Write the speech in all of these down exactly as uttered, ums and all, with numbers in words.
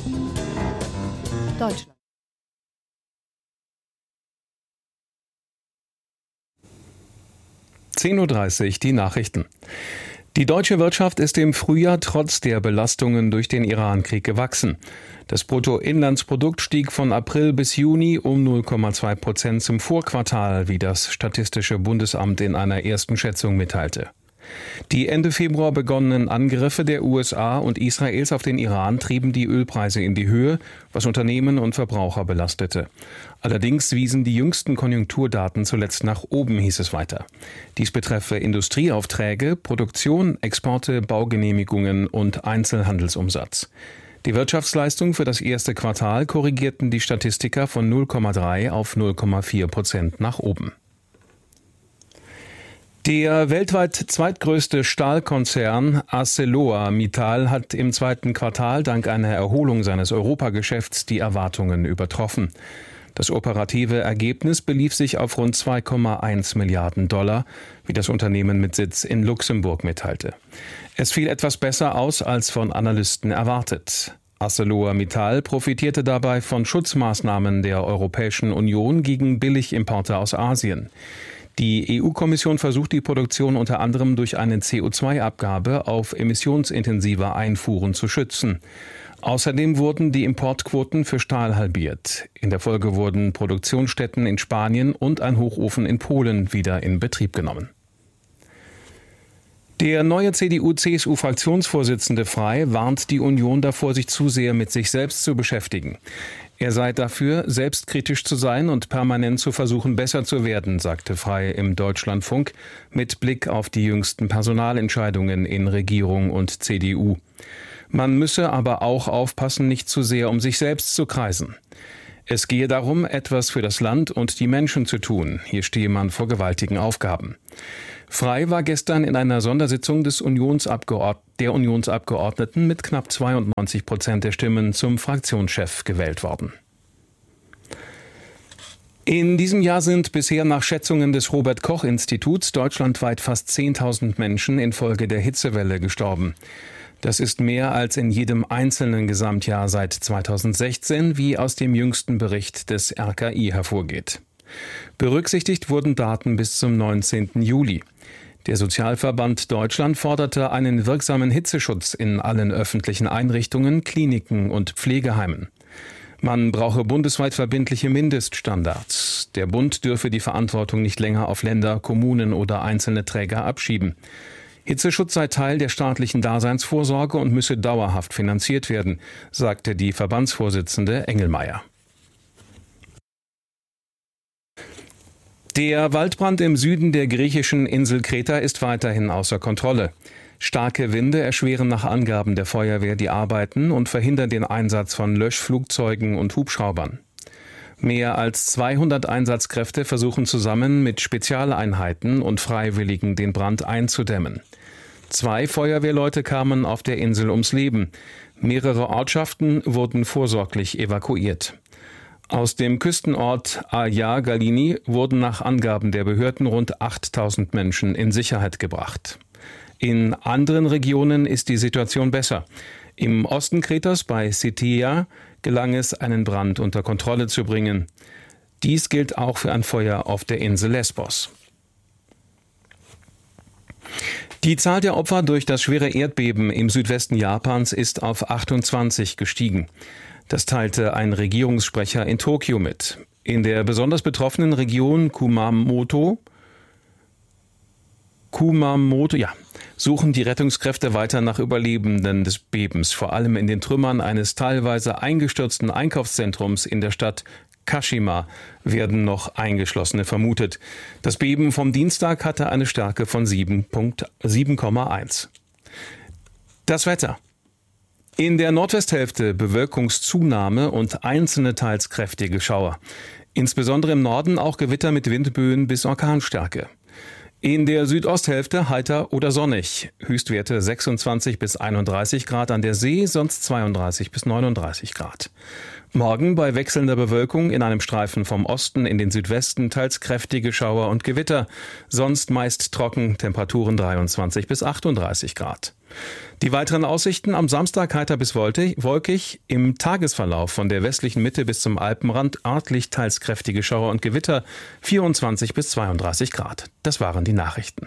Deutschland. zehn Uhr dreißig, die Nachrichten. Die deutsche Wirtschaft ist im Frühjahr trotz der Belastungen durch den Iran-Krieg gewachsen. Das Bruttoinlandsprodukt stieg von April bis Juni um null Komma zwei Prozent zum Vorquartal, wie das Statistische Bundesamt in einer ersten Schätzung mitteilte. Die Ende Februar begonnenen Angriffe der U S A und Israels auf den Iran trieben die Ölpreise in die Höhe, was Unternehmen und Verbraucher belastete. Allerdings wiesen die jüngsten Konjunkturdaten zuletzt nach oben, hieß es weiter. Dies betreffe Industrieaufträge, Produktion, Exporte, Baugenehmigungen und Einzelhandelsumsatz. Die Wirtschaftsleistung für das erste Quartal korrigierten die Statistiker von null Komma drei auf null Komma vier Prozent nach oben. Der weltweit zweitgrößte Stahlkonzern ArcelorMittal hat im zweiten Quartal dank einer Erholung seines Europageschäfts die Erwartungen übertroffen. Das operative Ergebnis belief sich auf rund zwei Komma eins Milliarden Dollar, wie das Unternehmen mit Sitz in Luxemburg mitteilte. Es fiel etwas besser aus als von Analysten erwartet. ArcelorMittal profitierte dabei von Schutzmaßnahmen der Europäischen Union gegen Billigimporte aus Asien. Die E U-Kommission versucht die Produktion unter anderem durch eine C O zwei Abgabe auf emissionsintensive Einfuhren zu schützen. Außerdem wurden die Importquoten für Stahl halbiert. In der Folge wurden Produktionsstätten in Spanien und ein Hochofen in Polen wieder in Betrieb genommen. Der neue C D U-C S U-Fraktionsvorsitzende Frey warnt die Union davor, sich zu sehr mit sich selbst zu beschäftigen. Er sei dafür, selbstkritisch zu sein und permanent zu versuchen, besser zu werden, sagte Frey im Deutschlandfunk mit Blick auf die jüngsten Personalentscheidungen in Regierung und C D U. Man müsse aber auch aufpassen, nicht zu sehr um sich selbst zu kreisen. Es gehe darum, etwas für das Land und die Menschen zu tun. Hier stehe man vor gewaltigen Aufgaben. Frey war gestern in einer Sondersitzung des Unionsabgeord- der Unionsabgeordneten mit knapp zweiundneunzig Prozent der Stimmen zum Fraktionschef gewählt worden. In diesem Jahr sind bisher nach Schätzungen des Robert-Koch-Instituts deutschlandweit fast zehntausend Menschen infolge der Hitzewelle gestorben. Das ist mehr als in jedem einzelnen Gesamtjahr seit zweitausendsechzehn, wie aus dem jüngsten Bericht des R K I hervorgeht. Berücksichtigt wurden Daten bis zum neunzehnten Juli. Der Sozialverband Deutschland forderte einen wirksamen Hitzeschutz in allen öffentlichen Einrichtungen, Kliniken und Pflegeheimen. Man brauche bundesweit verbindliche Mindeststandards. Der Bund dürfe die Verantwortung nicht länger auf Länder, Kommunen oder einzelne Träger abschieben. Hitzeschutz sei Teil der staatlichen Daseinsvorsorge und müsse dauerhaft finanziert werden, sagte die Verbandsvorsitzende Engelmeier. Der Waldbrand im Süden der griechischen Insel Kreta ist weiterhin außer Kontrolle. Starke Winde erschweren nach Angaben der Feuerwehr die Arbeiten und verhindern den Einsatz von Löschflugzeugen und Hubschraubern. Mehr als zweihundert Einsatzkräfte versuchen zusammen mit Spezialeinheiten und Freiwilligen den Brand einzudämmen. Zwei Feuerwehrleute kamen auf der Insel ums Leben. Mehrere Ortschaften wurden vorsorglich evakuiert. Aus dem Küstenort Aia Galini wurden nach Angaben der Behörden rund achttausend Menschen in Sicherheit gebracht. In anderen Regionen ist die Situation besser. Im Osten Kretas bei Sitia gelang es, einen Brand unter Kontrolle zu bringen. Dies gilt auch für ein Feuer auf der Insel Lesbos. Die Zahl der Opfer durch das schwere Erdbeben im Südwesten Japans ist auf achtundzwanzig gestiegen. Das teilte ein Regierungssprecher in Tokio mit. In der besonders betroffenen Region Kumamoto, Kumamoto, ja, suchen die Rettungskräfte weiter nach Überlebenden des Bebens, vor allem in den Trümmern eines teilweise eingestürzten Einkaufszentrums in der Stadt Kashima werden noch Eingeschlossene vermutet. Das Beben vom Dienstag hatte eine Stärke von sieben Komma eins. Das Wetter. In der Nordwesthälfte Bewölkungszunahme und einzelne teils kräftige Schauer. Insbesondere im Norden auch Gewitter mit Windböen bis Orkanstärke. In der Südosthälfte heiter oder sonnig. Höchstwerte sechsundzwanzig bis einunddreißig Grad an der See, sonst zweiunddreißig bis neununddreißig Grad. Morgen bei wechselnder Bewölkung in einem Streifen vom Osten in den Südwesten teils kräftige Schauer und Gewitter. Sonst meist trocken, Temperaturen dreiundzwanzig bis achtunddreißig Grad. Die weiteren Aussichten: am Samstag heiter bis wolkig, im Tagesverlauf von der westlichen Mitte bis zum Alpenrand örtlich teils kräftige Schauer und Gewitter, vierundzwanzig bis zweiunddreißig Grad. Das waren die Nachrichten.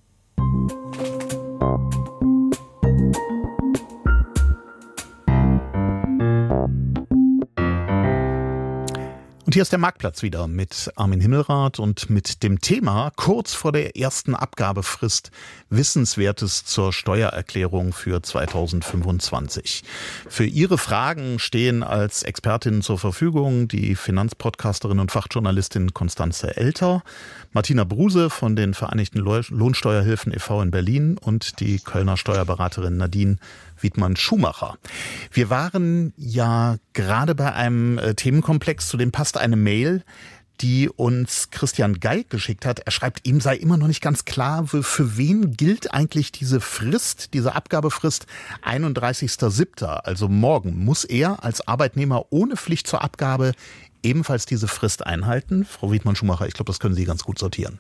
Und hier ist der Marktplatz wieder mit Armin Himmelrath und mit dem Thema kurz vor der ersten Abgabefrist Wissenswertes zur Steuererklärung für zweitausendfünfundzwanzig. Für Ihre Fragen stehen als Expertinnen zur Verfügung die Finanzpodcasterin und Fachjournalistin Constanze Elter, Martina Bruse von den Vereinigten Lohnsteuerhilfen e V in Berlin und die Kölner Steuerberaterin Nadine Wiedmann-Schumacher. Wir waren ja gerade bei einem äh, Themenkomplex, zu dem passt eine Mail, die uns Christian Geig geschickt hat. Er schreibt, ihm sei immer noch nicht ganz klar, für wen gilt eigentlich diese Frist, diese Abgabefrist einunddreißigster siebter Also morgen. Muss er als Arbeitnehmer ohne Pflicht zur Abgabe ebenfalls diese Frist einhalten? Frau Wiedmann-Schumacher, ich glaube, das können Sie ganz gut sortieren.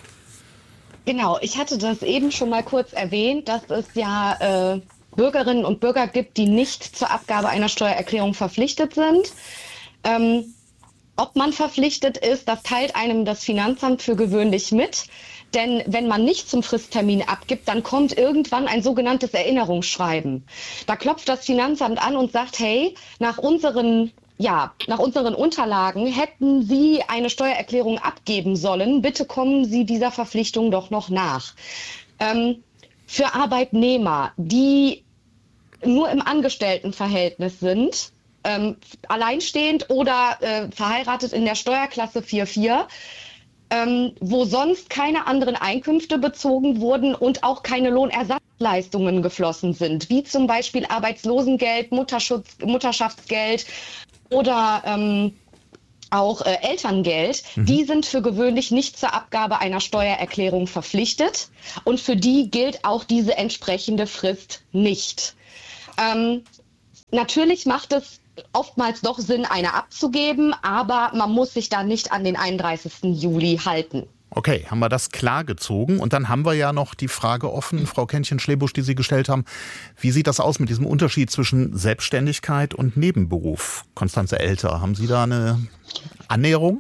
Genau, ich hatte das eben schon mal kurz erwähnt, dass es ja äh, Bürgerinnen und Bürger gibt, die nicht zur Abgabe einer Steuererklärung verpflichtet sind. Ähm, ob man verpflichtet ist, das teilt einem das Finanzamt für gewöhnlich mit. Denn wenn man nicht zum Fristtermin abgibt, dann kommt irgendwann ein sogenanntes Erinnerungsschreiben. Da klopft das Finanzamt an und sagt, hey, nach unseren, ja, nach unseren Unterlagen hätten Sie eine Steuererklärung abgeben sollen. Bitte kommen Sie dieser Verpflichtung doch noch nach. Ähm, für Arbeitnehmer, die nur im Angestelltenverhältnis sind, ähm, alleinstehend oder äh, verheiratet in der Steuerklasse vier vier, ähm, wo sonst keine anderen Einkünfte bezogen wurden und auch keine Lohnersatzleistungen geflossen sind, wie zum Beispiel Arbeitslosengeld, Mutterschutz, Mutterschaftsgeld oder ähm, auch äh, Elterngeld, mhm. die sind für gewöhnlich nicht zur Abgabe einer Steuererklärung verpflichtet und für die gilt auch diese entsprechende Frist nicht. Ähm, natürlich macht es oftmals doch Sinn, eine abzugeben, aber man muss sich da nicht an den einunddreißigsten Juli halten. Okay, haben wir das klar gezogen. Und dann haben wir ja noch die Frage offen, Frau Kännchen-Schlebusch, die Sie gestellt haben. Wie sieht das aus mit diesem Unterschied zwischen Selbstständigkeit und Nebenberuf? Constanze Elter, haben Sie da eine Annäherung?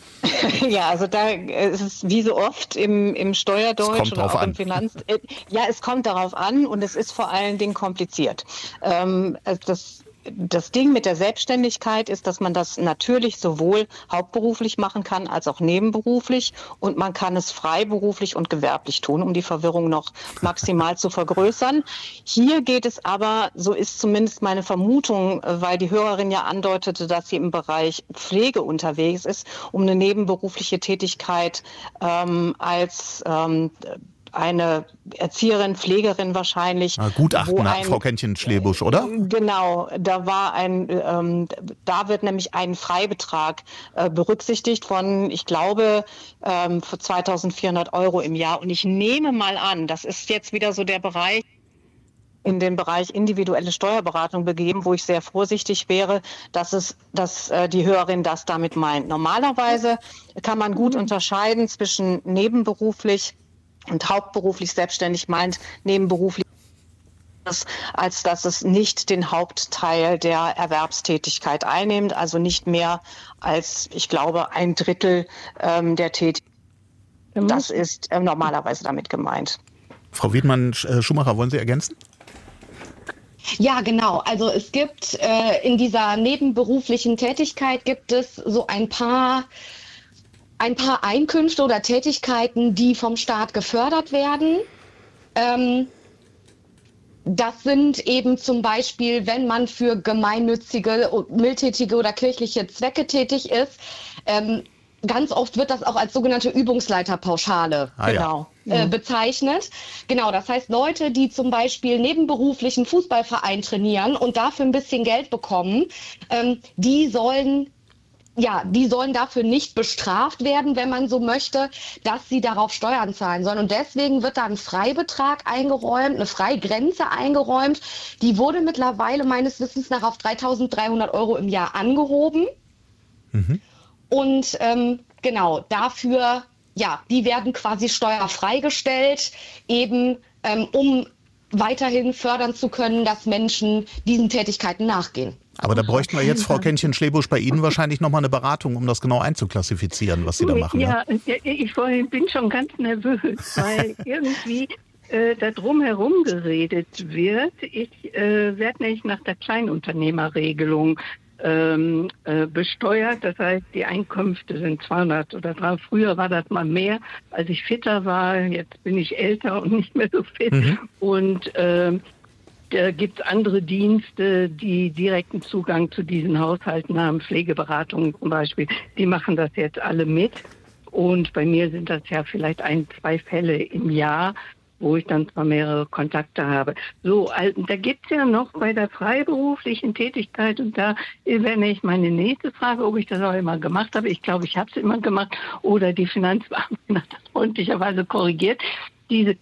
Ja, also da ist es wie so oft im, im Steuerdeutsch oder auch an. im Finanz. Ja, es kommt darauf an und es ist vor allen Dingen kompliziert. Ähm, das Das Ding mit der Selbstständigkeit ist, dass man das natürlich sowohl hauptberuflich machen kann als auch nebenberuflich und man kann es freiberuflich und gewerblich tun, um die Verwirrung noch maximal zu vergrößern. Hier geht es aber, so ist zumindest meine Vermutung, weil die Hörerin ja andeutete, dass sie im Bereich Pflege unterwegs ist, um eine nebenberufliche Tätigkeit ähm, als ähm, eine Erzieherin, Pflegerin wahrscheinlich. Na, Gutachten nach Frau Kännchen-Schlebusch, oder? Genau, da war ein, ähm, da wird nämlich ein Freibetrag äh, berücksichtigt von, ich glaube, ähm, für zweitausendvierhundert Euro im Jahr. Und ich nehme mal an, das ist jetzt wieder so der Bereich, in den Bereich individuelle Steuerberatung begeben, wo ich sehr vorsichtig wäre, dass es, dass äh, die Hörerin das damit meint. Normalerweise kann man gut unterscheiden zwischen nebenberuflich und hauptberuflich selbstständig meint, nebenberuflich, als dass es nicht den Hauptteil der Erwerbstätigkeit einnimmt, also nicht mehr als, ich glaube, ein Drittel ähm, der Tätigkeit. Das ist äh, normalerweise damit gemeint. Frau Wiedmann-Schumacher, wollen Sie ergänzen? Ja, genau. Also es gibt äh, in dieser nebenberuflichen Tätigkeit gibt es so ein paar ein paar Einkünfte oder Tätigkeiten, die vom Staat gefördert werden. Ähm, das sind eben zum Beispiel, wenn man für gemeinnützige, mildtätige oder kirchliche Zwecke tätig ist. Ähm, ganz oft wird das auch als sogenannte Übungsleiterpauschale ah, genau, ja. äh, bezeichnet. Genau, das heißt Leute, die zum Beispiel nebenberuflich einen Fußballverein trainieren und dafür ein bisschen Geld bekommen, ähm, die sollen Ja, die sollen dafür nicht bestraft werden, wenn man so möchte, dass sie darauf Steuern zahlen sollen. Und deswegen wird da ein Freibetrag eingeräumt, eine Freigrenze eingeräumt. Die wurde mittlerweile meines Wissens nach auf dreitausenddreihundert Euro im Jahr angehoben. Mhm. Und ähm, genau, dafür, ja, die werden quasi steuerfrei gestellt, eben ähm, um weiterhin fördern zu können, dass Menschen diesen Tätigkeiten nachgehen. Aber da bräuchten wir jetzt, Frau Kännchen-Schlebusch, bei Ihnen wahrscheinlich nochmal eine Beratung, um das genau einzuklassifizieren, was Sie da machen. Ja, ja? ich bin schon ganz nervös, weil irgendwie äh, da drumherum geredet wird. Ich äh, werde nämlich nach der Kleinunternehmerregelung ähm, äh, besteuert. Das heißt, die Einkünfte sind zweihundert oder dreihundert. Früher war das mal mehr, als ich fitter war. Jetzt bin ich älter und nicht mehr so fit. Mhm. Und äh, da gibt es andere Dienste, die direkten Zugang zu diesen Haushalten haben, Pflegeberatungen zum Beispiel. Die machen das jetzt alle mit. Und bei mir sind das ja vielleicht ein, zwei Fälle im Jahr, wo ich dann zwar mehrere Kontakte habe. So, also, da gibt es ja noch bei der freiberuflichen Tätigkeit, und da wäre nämlich meine nächste Frage, ob ich das auch immer gemacht habe. Ich glaube, ich habe es immer gemacht. Oder die Finanzbeamtin hat das freundlicherweise korrigiert. Diese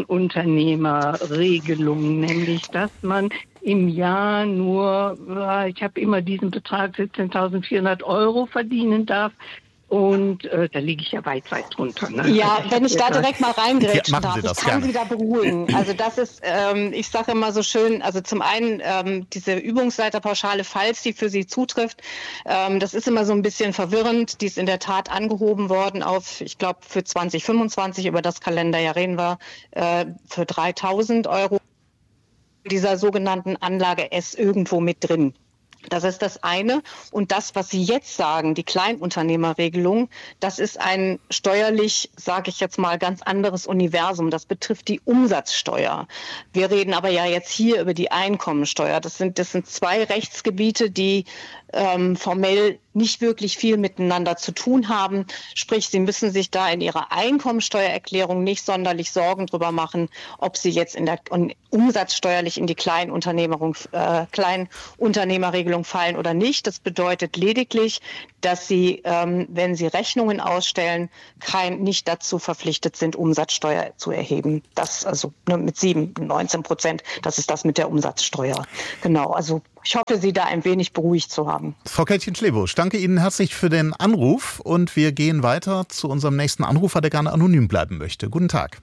Kleinunternehmerregelung, nämlich, dass man im Jahr nur, ich habe immer diesen Betrag siebzehntausendvierhundert Euro verdienen darf. Und äh, da liege ich ja weit, weit drunter. Ne? Ja, also wenn ich da direkt mal reingrätschen ja, darf, ich kann gerne. Sie da beruhigen. Also das ist, ähm, ich sage immer so schön, also zum einen ähm, diese Übungsleiterpauschale, falls die für Sie zutrifft, ähm, das ist immer so ein bisschen verwirrend. Die ist in der Tat angehoben worden auf, ich glaube, für zwanzig fünfundzwanzig, über das Kalenderjahr reden wir, äh, für dreitausend Euro dieser sogenannten Anlage S irgendwo mit drin. Das ist das eine. Und das, was Sie jetzt sagen, die Kleinunternehmerregelung, das ist ein steuerlich, sage ich jetzt mal, ganz anderes Universum. Das betrifft die Umsatzsteuer. Wir reden aber ja jetzt hier über die Einkommensteuer. Das sind, das sind zwei Rechtsgebiete, die ähm, formell nicht wirklich viel miteinander zu tun haben. Sprich, Sie müssen sich da in Ihrer Einkommensteuererklärung nicht sonderlich Sorgen drüber machen, ob Sie jetzt in der um, umsatzsteuerlich in die Kleinunternehmerung, äh, Kleinunternehmerregelung fallen oder nicht. Das bedeutet lediglich, dass Sie, ähm, wenn Sie Rechnungen ausstellen, kein, nicht dazu verpflichtet sind, Umsatzsteuer zu erheben. Das also ne, mit sieben, neunzehn Prozent, das ist das mit der Umsatzsteuer. Genau, also ich hoffe, Sie da ein wenig beruhigt zu haben. Frau Kännchen-Schlebusch, danke Ihnen herzlich für den Anruf und wir gehen weiter zu unserem nächsten Anrufer, der gerne anonym bleiben möchte. Guten Tag.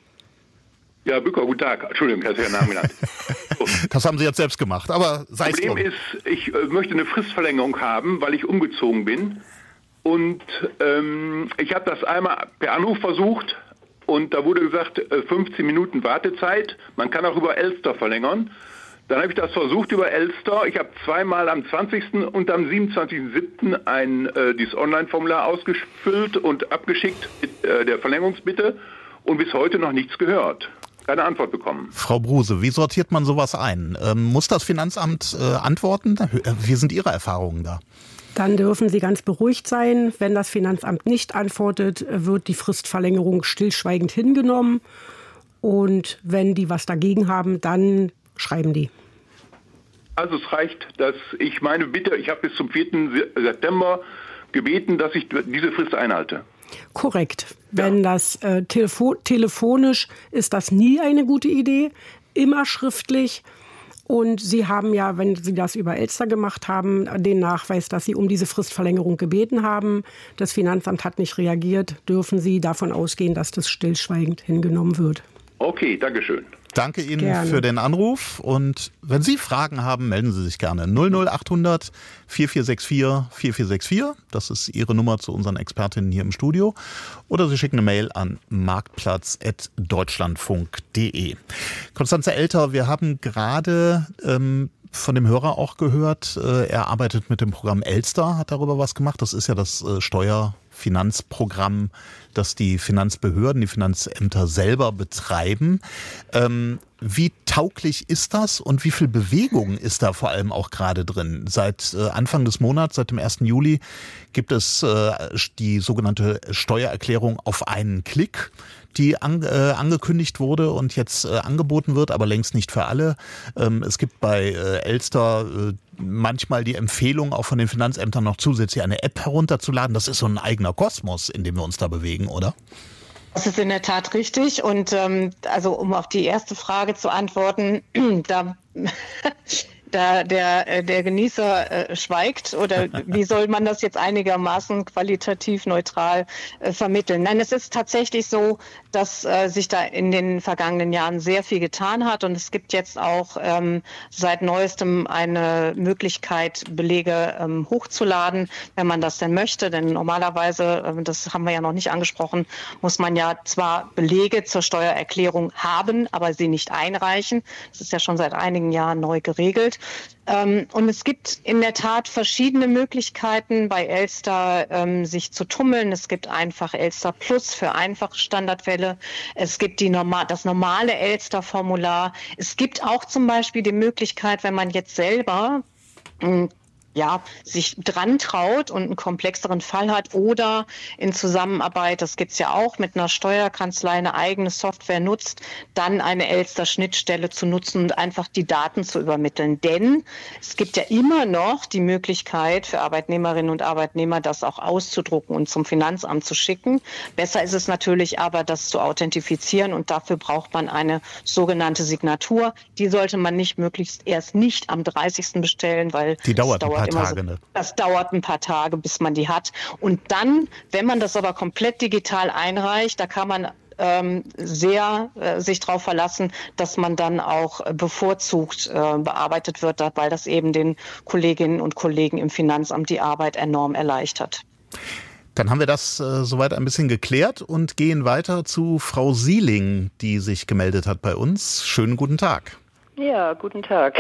Ja, Bücker, guten Tag. Entschuldigung, ich hatte Ihren Namen genannt. So. Das haben Sie jetzt selbst gemacht, aber sei es drum. Problem ist, ich äh, möchte eine Fristverlängerung haben, weil ich umgezogen bin. Und ähm, ich habe das einmal per Anruf versucht und da wurde gesagt, äh, fünfzehn Minuten Wartezeit. Man kann auch über Elster verlängern. Dann habe ich das versucht über Elster. Ich habe zweimal am zwanzigsten und am siebenundzwanzigsten siebten ein äh, dieses Online-Formular ausgefüllt und abgeschickt mit äh, der Verlängerungsbitte und bis heute noch nichts gehört. Keine Antwort bekommen. Frau Bruse, wie sortiert man sowas ein? Ähm, muss das Finanzamt äh, antworten? Wie sind Ihre Erfahrungen da? Dann dürfen Sie ganz beruhigt sein. Wenn das Finanzamt nicht antwortet, wird die Fristverlängerung stillschweigend hingenommen. Und wenn die was dagegen haben, dann schreiben die. Also es reicht, dass ich meine Bitte, ich habe bis zum vierten September gebeten, dass ich diese Frist einhalte. Korrekt. Wenn ja. das äh, telefo- telefonisch ist das nie eine gute Idee, immer schriftlich. Und Sie haben ja, wenn Sie das über Elster gemacht haben, den Nachweis, dass Sie um diese Fristverlängerung gebeten haben. Das Finanzamt hat nicht reagiert. Dürfen Sie davon ausgehen, dass das stillschweigend hingenommen wird. Okay, Dankeschön. Danke Ihnen gerne. für den Anruf und wenn Sie Fragen haben, melden Sie sich gerne. null null achthundert vierundvierzig vierundvierzig vierundvierzig vierundvierzig, das ist Ihre Nummer zu unseren Expertinnen hier im Studio. Oder Sie schicken eine Mail an marktplatz at deutschlandfunk punkt de. Konstanze Elter, wir haben gerade ähm, von dem Hörer auch gehört, äh, er arbeitet mit dem Programm Elster, hat darüber was gemacht. Das ist ja das äh, Steuerfinanzprogramm, das die Finanzbehörden, die Finanzämter selber betreiben. Ähm, wie tauglich ist das und wie viel Bewegung ist da vor allem auch gerade drin? Seit äh, Anfang des Monats, seit dem ersten Juli, gibt es äh, die sogenannte Steuererklärung auf einen Klick, die an, äh, angekündigt wurde und jetzt äh, angeboten wird, aber längst nicht für alle. Ähm, es gibt bei äh, Elster äh, manchmal die Empfehlung, auch von den Finanzämtern noch zusätzlich eine App herunterzuladen. Das ist so ein eigener Kosmos, in dem wir uns da bewegen, oder? Das ist in der Tat richtig. Und ähm, also um auf die erste Frage zu antworten, da der, der, der Genießer äh, schweigt oder wie soll man das jetzt einigermaßen qualitativ neutral äh, vermitteln? Nein, es ist tatsächlich so, dass äh, sich da in den vergangenen Jahren sehr viel getan hat und es gibt jetzt auch ähm, seit neuestem eine Möglichkeit, Belege ähm, hochzuladen, wenn man das denn möchte, denn normalerweise, äh, das haben wir ja noch nicht angesprochen, muss man ja zwar Belege zur Steuererklärung haben, aber sie nicht einreichen. Das ist ja schon seit einigen Jahren neu geregelt. Und es gibt in der Tat verschiedene Möglichkeiten bei Elster, ähm, sich zu tummeln. Es gibt einfach Elster Plus für einfache Standardfälle. Es gibt die normal, das normale Elster-Formular. Es gibt auch zum Beispiel die Möglichkeit, wenn man jetzt selber ähm, ja, sich dran traut und einen komplexeren Fall hat oder in Zusammenarbeit, das gibt's ja auch, mit einer Steuerkanzlei eine eigene Software nutzt, dann eine Elster-Schnittstelle zu nutzen und einfach die Daten zu übermitteln. Denn es gibt ja immer noch die Möglichkeit für Arbeitnehmerinnen und Arbeitnehmer, das auch auszudrucken und zum Finanzamt zu schicken. Besser ist es natürlich aber, das zu authentifizieren und dafür braucht man eine sogenannte Signatur. Die sollte man nicht möglichst erst nicht am dreißigsten bestellen, weil die dauert, dauert ein paar Tage. So, das dauert ein paar Tage, bis man die hat. Und dann, wenn man das aber komplett digital einreicht, da kann man ähm, sehr äh, sich darauf verlassen, dass man dann auch bevorzugt äh, bearbeitet wird, weil das eben den Kolleginnen und Kollegen im Finanzamt die Arbeit enorm erleichtert. Dann haben wir das äh, soweit ein bisschen geklärt und gehen weiter zu Frau Sieling, die sich gemeldet hat bei uns. Schönen guten Tag. Ja, guten Tag.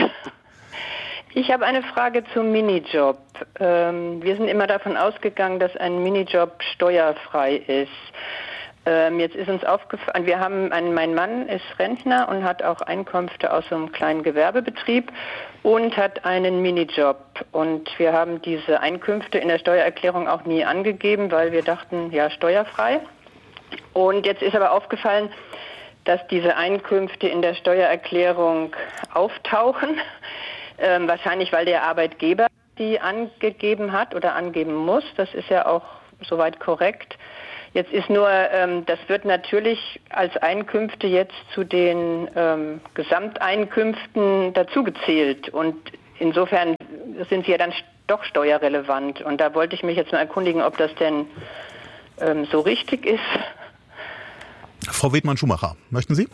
Ich habe eine Frage zum Minijob. Ähm, wir sind immer davon ausgegangen, dass ein Minijob steuerfrei ist. Ähm, jetzt ist uns aufgefallen, wir haben einen, mein Mann ist Rentner und hat auch Einkünfte aus so einem kleinen Gewerbebetrieb und hat einen Minijob. Und wir haben diese Einkünfte in der Steuererklärung auch nie angegeben, weil wir dachten, ja, steuerfrei. Und jetzt ist aber aufgefallen, dass diese Einkünfte in der Steuererklärung auftauchen. Ähm, wahrscheinlich, weil der Arbeitgeber die angegeben hat oder angeben muss. Das ist ja auch soweit korrekt. Jetzt ist nur, ähm, das wird natürlich als Einkünfte jetzt zu den ähm, Gesamteinkünften dazugezählt. Und insofern sind sie ja dann doch steuerrelevant. Und da wollte ich mich jetzt mal erkundigen, ob das denn ähm, so richtig ist. Frau Wedmann-Schumacher, möchten Sie?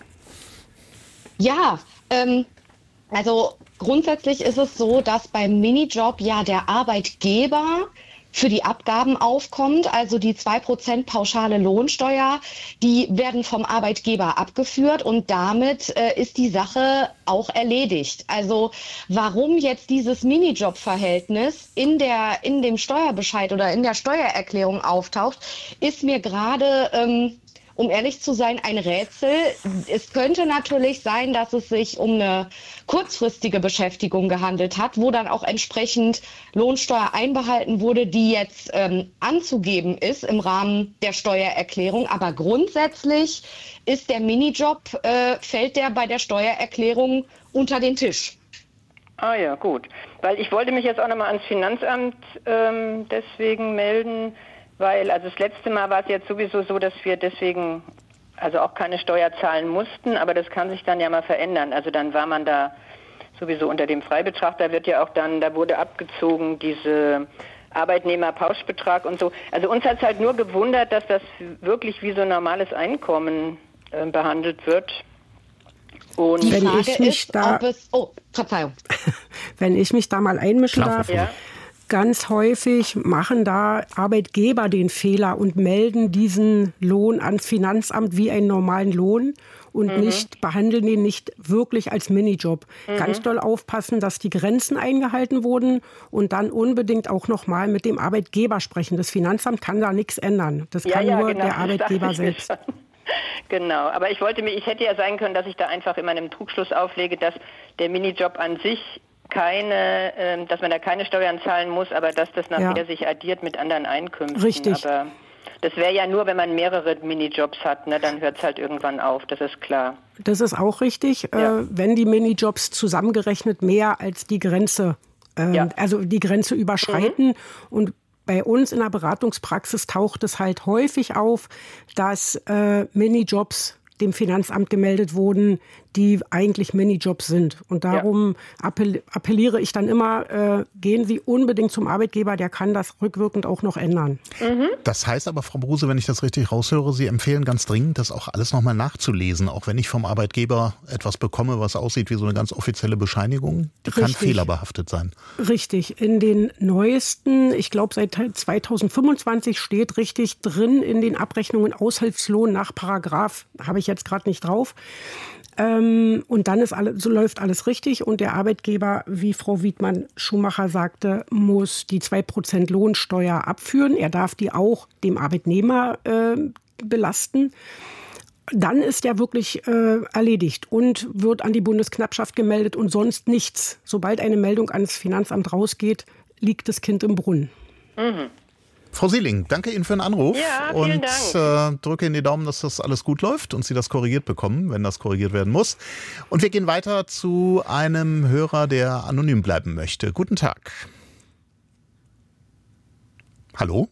Ja, ähm, also grundsätzlich ist es so, dass beim Minijob ja der Arbeitgeber für die Abgaben aufkommt, also die zwei Prozent pauschale Lohnsteuer, die werden vom Arbeitgeber abgeführt und damit äh, ist die Sache auch erledigt. Also warum jetzt dieses Minijob-Verhältnis in der, in dem Steuerbescheid oder in der Steuererklärung auftaucht, ist mir gerade, ähm, um ehrlich zu sein, ein Rätsel. Es könnte natürlich sein, dass es sich um eine kurzfristige Beschäftigung gehandelt hat, wo dann auch entsprechend Lohnsteuer einbehalten wurde, die jetzt ähm, anzugeben ist im Rahmen der Steuererklärung. Aber grundsätzlich ist der Minijob, äh, fällt der bei der Steuererklärung unter den Tisch. Ah ja, gut. Weil ich wollte mich jetzt auch nochmal ans Finanzamt ähm, deswegen melden, weil, also das letzte Mal war es jetzt sowieso so, dass wir deswegen also auch keine Steuer zahlen mussten, aber das kann sich dann ja mal verändern. Also dann war man da sowieso unter dem Freibetrag, da wird ja auch dann, da wurde abgezogen diese Arbeitnehmerpauschbetrag und so. Also uns hat es halt nur gewundert, dass das wirklich wie so ein normales Einkommen äh, behandelt wird. Und die wenn Frage ich mich ist, da, ob es, oh, Verzeihung. Wenn ich mich da mal einmischen Klar, darf. Ja. Ganz häufig machen da Arbeitgeber den Fehler und melden diesen Lohn ans Finanzamt wie einen normalen Lohn und mhm. nicht behandeln den nicht wirklich als Minijob. Mhm. Ganz doll aufpassen, dass die Grenzen eingehalten wurden und dann unbedingt auch noch mal mit dem Arbeitgeber sprechen. Das Finanzamt kann da nichts ändern. Das ja, kann ja, nur genau, der Arbeitgeber selbst. Genau, aber ich wollte mir, ich hätte ja sein können, dass ich da einfach immer einen Trugschluss auflege, dass der Minijob an sich keine, äh, dass man da keine Steuern zahlen muss, aber dass das nachher ja. sich addiert mit anderen Einkünften. Richtig. Aber das wäre ja nur, wenn man mehrere Minijobs hat, ne, dann hört es halt irgendwann auf, das ist klar. Das ist auch richtig, ja. äh, wenn die Minijobs zusammengerechnet mehr als die Grenze, äh, ja. also die Grenze überschreiten mhm. und bei uns in der Beratungspraxis taucht es halt häufig auf, dass äh, Minijobs dem Finanzamt gemeldet wurden, die eigentlich Minijobs sind. Und darum ja. appell- appelliere ich dann immer, äh, gehen Sie unbedingt zum Arbeitgeber, der kann das rückwirkend auch noch ändern. Mhm. Das heißt aber, Frau Bruse, wenn ich das richtig raushöre, Sie empfehlen ganz dringend, das auch alles nochmal nachzulesen, auch wenn ich vom Arbeitgeber etwas bekomme, was aussieht wie so eine ganz offizielle Bescheinigung, die Richtig. kann fehlerbehaftet sein. Richtig. In den neuesten, ich glaube seit zweitausendfünfundzwanzig steht richtig drin in den Abrechnungen Aushilfslohn nach Paragraph, habe ich jetzt gerade nicht drauf. Ähm, und dann ist alles, so läuft alles richtig und der Arbeitgeber, wie Frau Wiedmann-Schumacher sagte, muss die zwei Prozent Lohnsteuer abführen. Er darf die auch dem Arbeitnehmer äh, belasten. Dann ist er wirklich äh, erledigt und wird an die Bundesknappschaft gemeldet und sonst nichts. Sobald eine Meldung ans Finanzamt rausgeht, liegt das Kind im Brunnen. Mhm. Frau Sieling, danke Ihnen für den Anruf ja, vielen und Dank. Äh, drücke Ihnen die Daumen, dass das alles gut läuft und Sie das korrigiert bekommen, wenn das korrigiert werden muss. Und wir gehen weiter zu einem Hörer, der anonym bleiben möchte. Guten Tag. Hallo?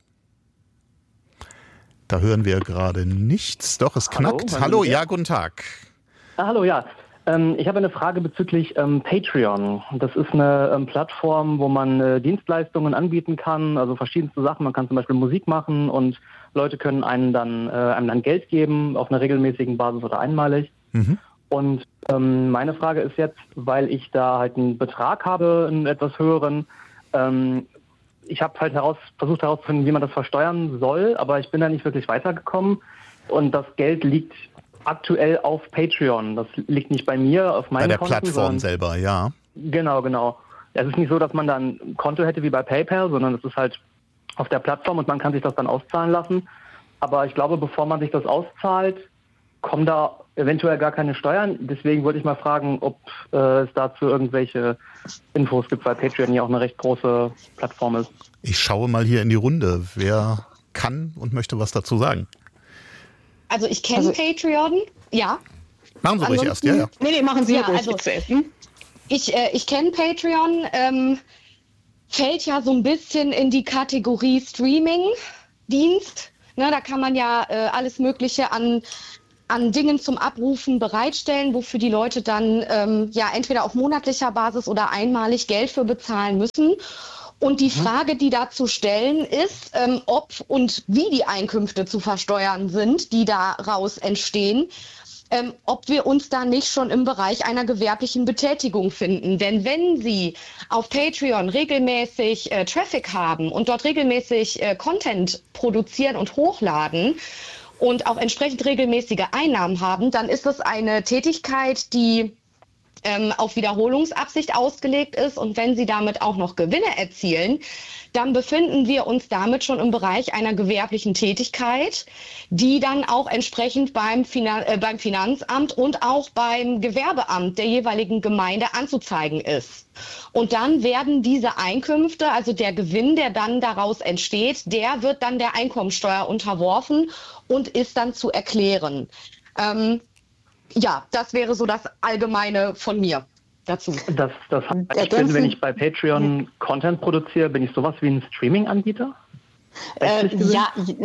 Da hören wir gerade nichts. Doch, es knackt. Hallo, Hallo ja, guten Tag. Ah, hallo, ja. Ähm, ich habe eine Frage bezüglich ähm, Patreon. Das ist eine ähm, Plattform, wo man äh, Dienstleistungen anbieten kann, also verschiedenste Sachen. Man kann zum Beispiel Musik machen und Leute können einen dann, äh, einem dann Geld geben, auf einer regelmäßigen Basis oder einmalig. Mhm. Und ähm, meine Frage ist jetzt, weil ich da halt einen Betrag habe, einen etwas höheren, ähm, ich habe halt heraus, versucht herauszufinden, wie man das versteuern soll, aber ich bin da nicht wirklich weitergekommen und das Geld liegt aktuell auf Patreon. Das liegt nicht bei mir, auf meinen Konten. Bei der Konten, Plattform selber, ja. Genau, genau. Es ist nicht so, dass man da ein Konto hätte wie bei PayPal, sondern es ist halt auf der Plattform und man kann sich das dann auszahlen lassen. Aber ich glaube, bevor man sich das auszahlt, kommen da eventuell gar keine Steuern. Deswegen wollte ich mal fragen, ob äh, es dazu irgendwelche Infos gibt, weil Patreon ja auch eine recht große Plattform ist. Ich schaue mal hier in die Runde. Wer kann und möchte was dazu sagen? Also ich kenne also, Patreon, ja. Machen Sie ruhig erst, ja, ja. Nee, nee, machen Sie ja, ruhig also, zuerst. Hm? Ich, äh, ich kenne Patreon, ähm, fällt ja so ein bisschen in die Kategorie Streaming-Dienst. Ne, da kann man ja äh, alles Mögliche an, an Dingen zum Abrufen bereitstellen, wofür die Leute dann ähm, ja entweder auf monatlicher Basis oder einmalig Geld für bezahlen müssen. Und die Frage, die da zu stellen ist, ähm, ob und wie die Einkünfte zu versteuern sind, die daraus entstehen, ähm, ob wir uns da nicht schon im Bereich einer gewerblichen Betätigung finden. Denn wenn Sie auf Patreon regelmäßig äh, Traffic haben und dort regelmäßig äh, Content produzieren und hochladen und auch entsprechend regelmäßige Einnahmen haben, dann ist es eine Tätigkeit, die Ähm, auf Wiederholungsabsicht ausgelegt ist und wenn Sie damit auch noch Gewinne erzielen, dann befinden wir uns damit schon im Bereich einer gewerblichen Tätigkeit, die dann auch entsprechend beim, Finan- äh, beim Finanzamt und auch beim Gewerbeamt der jeweiligen Gemeinde anzuzeigen ist. Und dann werden diese Einkünfte, also der Gewinn, der dann daraus entsteht, der wird dann der Einkommensteuer unterworfen und ist dann zu erklären. Ähm, Ja, das wäre so das Allgemeine von mir dazu. Das, das heißt, ich bin, wenn ich bei Patreon Content produziere, bin ich sowas wie ein Streaming-Anbieter? Äh, ja,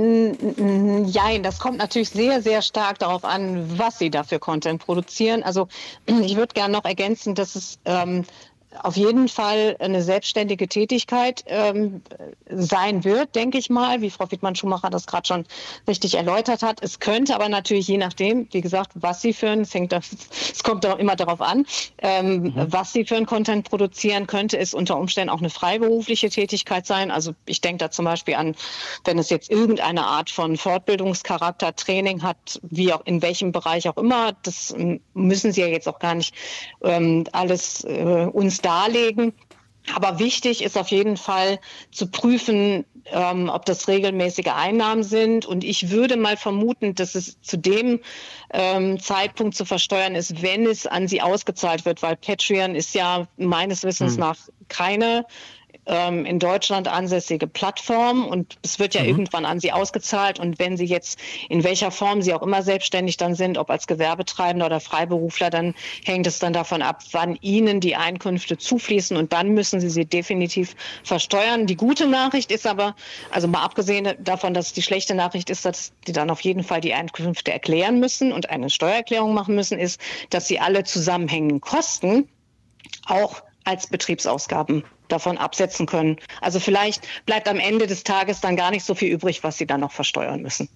nein, das kommt natürlich sehr, sehr stark darauf an, was Sie da für Content produzieren. Also ich würde gerne noch ergänzen, dass es ähm, auf jeden Fall eine selbstständige Tätigkeit ähm, sein wird, denke ich mal, wie Frau Wiedmann-Schumacher das gerade schon richtig erläutert hat. Es könnte aber natürlich, je nachdem, wie gesagt, was Sie für ein, es, hängt, es kommt auch immer darauf an, ähm, mhm. was Sie für einen Content produzieren, könnte es unter Umständen auch eine freiberufliche Tätigkeit sein. Also ich denke da zum Beispiel an, wenn es jetzt irgendeine Art von Fortbildungscharakter, Training hat, wie auch in welchem Bereich auch immer, das müssen Sie ja jetzt auch gar nicht ähm, alles äh, uns darlegen. Aber wichtig ist auf jeden Fall zu prüfen, ähm, ob das regelmäßige Einnahmen sind. Und ich würde mal vermuten, dass es zu dem ähm, Zeitpunkt zu versteuern ist, wenn es an Sie ausgezahlt wird, weil Patreon ist ja meines Wissens hm. nach keine ähm, in Deutschland ansässige Plattform und es wird ja mhm. irgendwann an Sie ausgezahlt. Und wenn Sie jetzt in welcher Form Sie auch immer selbstständig dann sind, ob als Gewerbetreibender oder Freiberufler, dann hängt es dann davon ab, wann Ihnen die Einkünfte zufließen und dann müssen Sie sie definitiv versteuern. Die gute Nachricht ist aber, also mal abgesehen davon, dass die schlechte Nachricht ist, dass die dann auf jeden Fall die Einkünfte erklären müssen und eine Steuererklärung machen müssen, ist, dass sie alle zusammenhängenden Kosten auch als Betriebsausgaben davon absetzen können. Also vielleicht bleibt am Ende des Tages dann gar nicht so viel übrig, was sie dann noch versteuern müssen.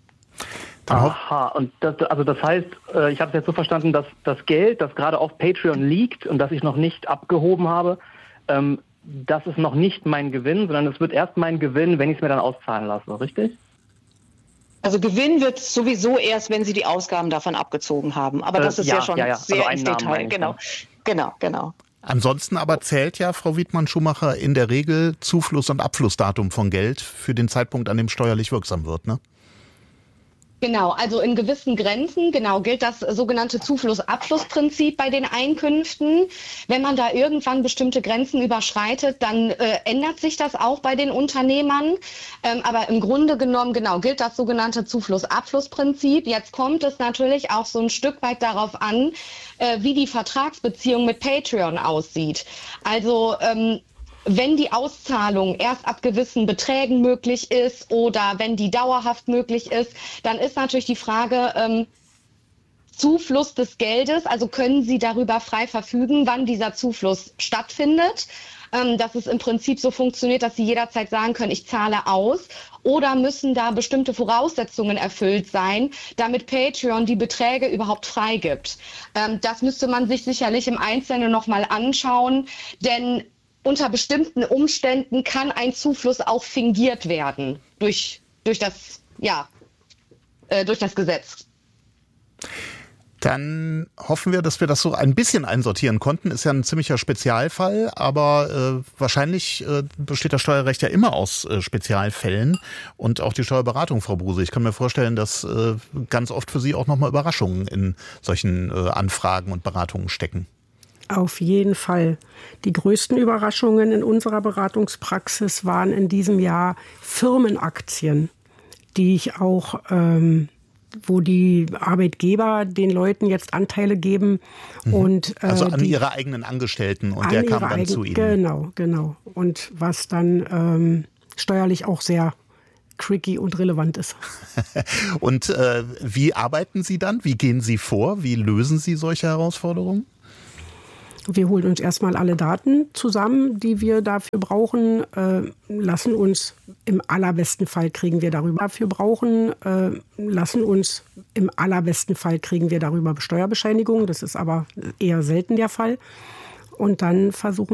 Aha, und das, also das heißt, ich habe es jetzt so verstanden, dass das Geld, das gerade auf Patreon liegt und das ich noch nicht abgehoben habe, ähm, das ist noch nicht mein Gewinn, sondern es wird erst mein Gewinn, wenn ich es mir dann auszahlen lasse, richtig? Also Gewinn wird sowieso erst, wenn Sie die Ausgaben davon abgezogen haben. Aber das ist äh, ja, ja schon ja, ja. sehr also ins Detail. Genau, genau, genau. Ansonsten aber zählt ja, Frau Wiedmann-Schumacher, in der Regel Zufluss- und Abflussdatum von Geld für den Zeitpunkt, an dem steuerlich wirksam wird, ne? Genau, also in gewissen Grenzen, genau, gilt das sogenannte Zufluss-Abfluss-Prinzip bei den Einkünften. Wenn man da irgendwann bestimmte Grenzen überschreitet, dann äh, ändert sich das auch bei den Unternehmern. Ähm, aber im Grunde genommen, genau, gilt das sogenannte Zufluss-Abfluss-Prinzip. Jetzt kommt es natürlich auch so ein Stück weit darauf an, äh, wie die Vertragsbeziehung mit Patreon aussieht. Also, ähm, wenn die Auszahlung erst ab gewissen Beträgen möglich ist oder wenn die dauerhaft möglich ist, dann ist natürlich die Frage, ähm, Zufluss des Geldes, also können Sie darüber frei verfügen, wann dieser Zufluss stattfindet, ähm, dass es im Prinzip so funktioniert, dass Sie jederzeit sagen können, ich zahle aus, oder müssen da bestimmte Voraussetzungen erfüllt sein, damit Patreon die Beträge überhaupt freigibt. Ähm, das müsste man sich sicherlich im Einzelnen nochmal anschauen, denn unter bestimmten Umständen kann ein Zufluss auch fingiert werden durch, durch, das, ja, äh, durch das Gesetz. Dann hoffen wir, dass wir das so ein bisschen einsortieren konnten. Ist ja ein ziemlicher Spezialfall, aber äh, wahrscheinlich äh, besteht das Steuerrecht ja immer aus äh, Spezialfällen und auch die Steuerberatung, Frau Bruse. Ich kann mir vorstellen, dass äh, ganz oft für Sie auch nochmal Überraschungen in solchen äh, Anfragen und Beratungen stecken. Auf jeden Fall. Die größten Überraschungen in unserer Beratungspraxis waren in diesem Jahr Firmenaktien, die ich auch, ähm, wo die Arbeitgeber den Leuten jetzt Anteile geben. Mhm. Und, äh, also an die, ihre eigenen Angestellten und der kam dann eigen, zu Ihnen. Genau, genau. Und was dann ähm, steuerlich auch sehr tricky und relevant ist. Und äh, wie arbeiten Sie dann? Wie gehen Sie vor? Wie lösen Sie solche Herausforderungen? Wir holen uns erstmal alle Daten zusammen, die wir dafür brauchen, äh, lassen uns im allerbesten Fall kriegen wir darüber dafür brauchen, äh, lassen uns im allerbesten Fall kriegen wir darüber Steuerbescheinigungen. Das ist aber eher selten der Fall. Und dann versuchen